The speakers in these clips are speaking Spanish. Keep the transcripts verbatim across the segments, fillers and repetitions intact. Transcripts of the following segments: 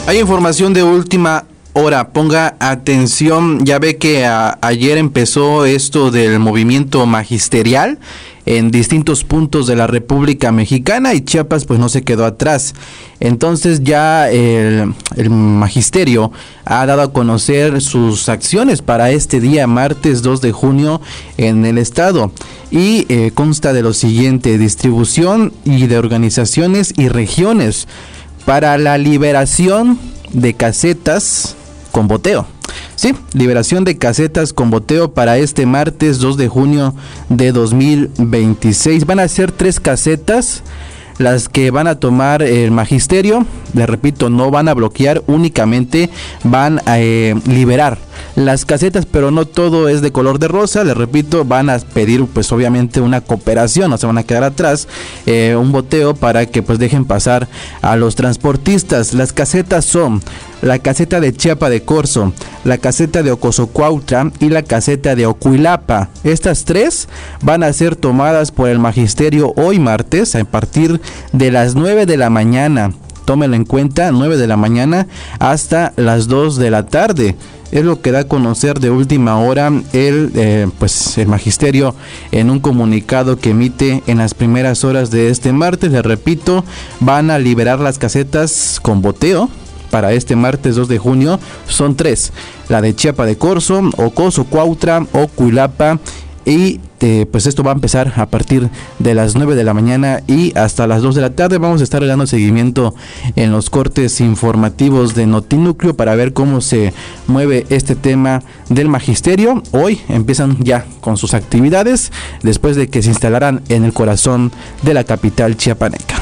Hay información de última hora, ponga atención, ya ve que a, ayer empezó esto del movimiento magisterial en distintos puntos de la República Mexicana y Chiapas pues no se quedó atrás. Entonces ya el, el magisterio ha dado a conocer sus acciones para este día, martes dos de junio en el estado. Y eh, consta de lo siguiente: distribución y de organizaciones y regiones para la liberación de casetas con boteo. Sí, liberación de casetas con boteo para este martes dos de junio de dos mil veintiséis. Van a ser tres casetas las que van a tomar el magisterio. Les repito, no van a bloquear, únicamente van a eh, liberar las casetas, pero no todo es de color de rosa. Les repito, van a pedir pues obviamente una cooperación, no se van a quedar atrás, eh, un boteo para que pues dejen pasar a los transportistas. Las casetas son la caseta de Chiapa de Corzo, la caseta de Ocosocuautla y la caseta de Ocuilapa. Estas tres van a ser tomadas por el magisterio hoy martes a partir de las nueve de la mañana. Tómenlo en cuenta, nueve de la mañana hasta las dos de la tarde. Es lo que da a conocer de última hora el, eh, pues el magisterio en un comunicado que emite en las primeras horas de este martes. Les repito, van a liberar las casetas con boteo para este martes dos de junio. Son tres: la de Chiapa de Corzo, Ocosocuautla, Ocuilapa. Y eh, pues esto va a empezar a partir de las nueve de la mañana y hasta las dos de la tarde. Vamos a estar dando seguimiento en los cortes informativos de Notinúcleo para ver cómo se mueve este tema del magisterio. Hoy empiezan ya con sus actividades después de que se instalaran en el corazón de la capital chiapaneca.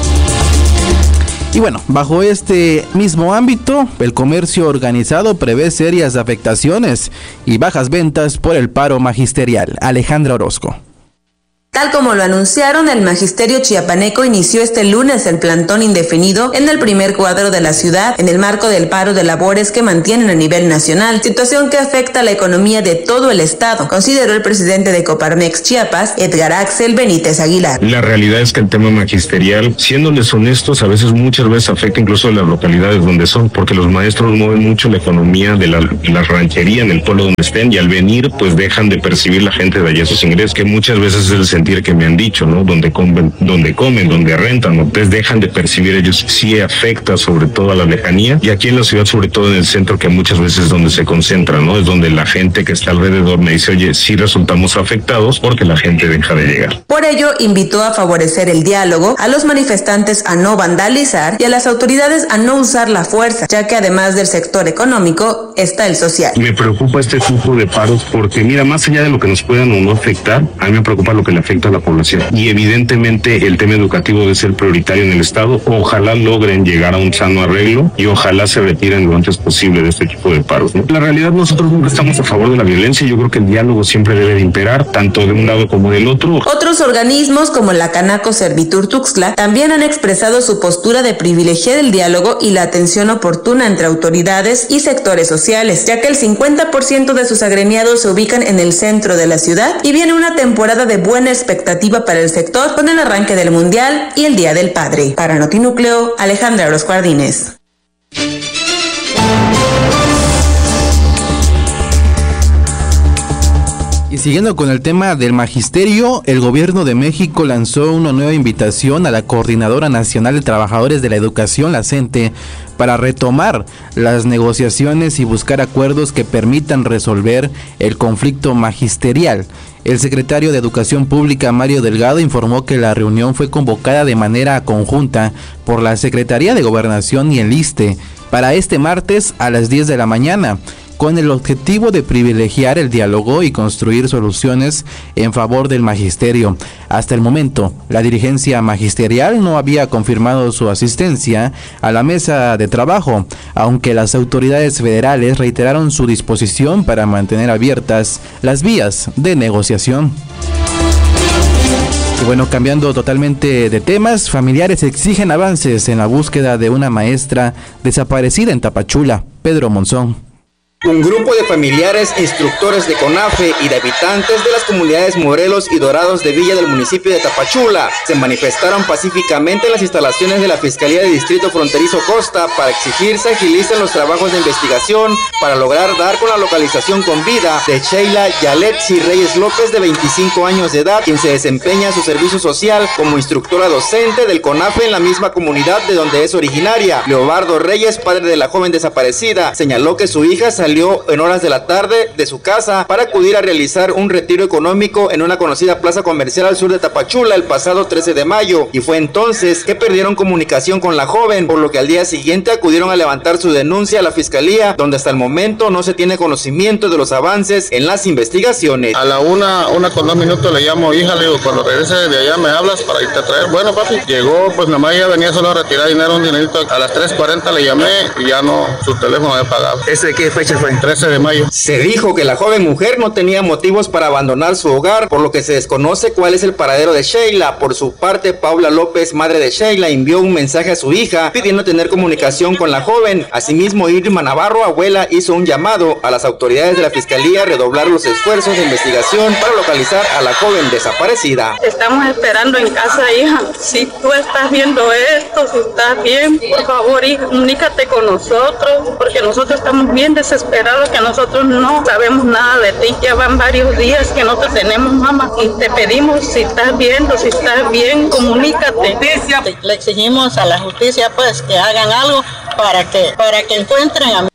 Y bueno, bajo este mismo ámbito, el comercio organizado prevé serias afectaciones y bajas ventas por el paro magisterial. Alejandra Orozco. Tal como lo anunciaron, el magisterio chiapaneco inició este lunes el plantón indefinido en el primer cuadro de la ciudad en el marco del paro de labores que mantienen a nivel nacional, situación que afecta a la economía de todo el estado, consideró el presidente de Coparmex Chiapas, Edgar Axel Benítez Aguilar. La realidad es que el tema magisterial, siéndoles honestos, a veces muchas veces afecta incluso a las localidades donde son, porque los maestros mueven mucho la economía de la, de la ranchería en el pueblo donde estén, y al venir pues dejan de percibir la gente de allá esos ingresos, que muchas veces es el sentido que me han dicho, ¿no? Donde comen, donde comen, donde rentan, entonces dejan de percibir ellos. Sí afecta sobre todo a la lejanía, y aquí en la ciudad, sobre todo en el centro, que muchas veces es donde se concentra, ¿no? Es donde la gente que está alrededor me dice, oye, sí resultamos afectados porque la gente deja de llegar. Por ello, invitó a favorecer el diálogo, a los manifestantes a no vandalizar y a las autoridades a no usar la fuerza, ya que además del sector económico, está el social. Me preocupa este tipo de paros porque, mira, más allá de lo que nos puedan o no afectar, a mí me preocupa lo que le afecta a la población. Y evidentemente el tema educativo debe ser prioritario en el estado. Ojalá logren llegar a un sano arreglo y ojalá se retiren lo antes posible de este tipo de paros, ¿no? La realidad, nosotros nunca estamos a favor de la violencia. Yo creo que el diálogo siempre debe de imperar, tanto de un lado como del otro. Otros organismos como la Canaco Servitur Tuxtla también han expresado su postura de privilegiar el diálogo y la atención oportuna entre autoridades y sectores sociales, ya que el cincuenta por ciento de sus agremiados se ubican en el centro de la ciudad y viene una temporada de buena expectativa para el sector con el arranque del Mundial y el Día del Padre. Para Notinúcleo, Alejandra Orozco Ardínez. Y siguiendo con el tema del magisterio, el gobierno de México lanzó una nueva invitación a la Coordinadora Nacional de Trabajadores de la Educación, la CENTE, para retomar las negociaciones y buscar acuerdos que permitan resolver el conflicto magisterial. El secretario de Educación Pública, Mario Delgado, informó que la reunión fue convocada de manera conjunta por la Secretaría de Gobernación y el ISSSTE para este martes a las diez de la mañana. Con el objetivo de privilegiar el diálogo y construir soluciones en favor del magisterio. Hasta el momento, la dirigencia magisterial no había confirmado su asistencia a la mesa de trabajo, aunque las autoridades federales reiteraron su disposición para mantener abiertas las vías de negociación. Y bueno, cambiando totalmente de temas, familiares exigen avances en la búsqueda de una maestra desaparecida en Tapachula. Pedro Monzón. Un grupo de familiares, instructores de CONAFE y de habitantes de las comunidades Morelos y Dorados de Villa del municipio de Tapachula se manifestaron pacíficamente en las instalaciones de la Fiscalía de Distrito Fronterizo Costa para exigir se agilicen los trabajos de investigación para lograr dar con la localización con vida de Sheila Yaletsi Reyes López, de veinticinco años de edad, quien se desempeña su servicio social como instructora docente del CONAFE en la misma comunidad de donde es originaria. Leobardo Reyes, padre de la joven desaparecida, señaló que su hija salió Salió en horas de la tarde de su casa para acudir a realizar un retiro económico en una conocida plaza comercial al sur de Tapachula el pasado trece de mayo, y fue entonces que perdieron comunicación con la joven, por lo que al día siguiente acudieron a levantar su denuncia a la fiscalía, donde hasta el momento no se tiene conocimiento de los avances en las investigaciones. A la una, una con dos minutos le llamo, hija, le digo, cuando regrese de allá me hablas para irte a traer. Bueno, papi, llegó, pues nada más ella venía solo a retirar dinero, un dinerito. A las tres cuarenta le llamé y ya no, su teléfono había pagado. ¿Ese de qué fecha fue? trece de mayo. Se dijo que la joven mujer no tenía motivos para abandonar su hogar, por lo que se desconoce cuál es el paradero de Sheila. Por su parte, Paula López, madre de Sheila, envió un mensaje a su hija pidiendo tener comunicación con la joven. Asimismo, Irma Navarro, abuela, hizo un llamado a las autoridades de la fiscalía a redoblar los esfuerzos de investigación para localizar a la joven desaparecida. Estamos esperando en casa, hija. Si tú estás viendo esto, si estás bien, por favor, hija, comunícate con nosotros, porque nosotros estamos bien desesperados, que nosotros no sabemos nada de ti. Ya van varios días que no te tenemos, mamá, y te pedimos, si estás viendo, si estás bien, comunícate. Le exigimos a la justicia pues que hagan algo para que para que encuentren a